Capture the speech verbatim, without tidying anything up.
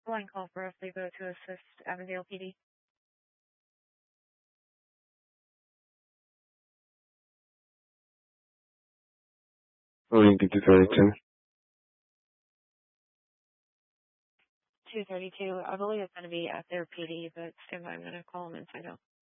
Line call for a Flevo to assist Avondale P D. Moving to two thirty-two. two thirty-two. I believe it's going to be at their P D, but stand by. I'm going to call them and find out.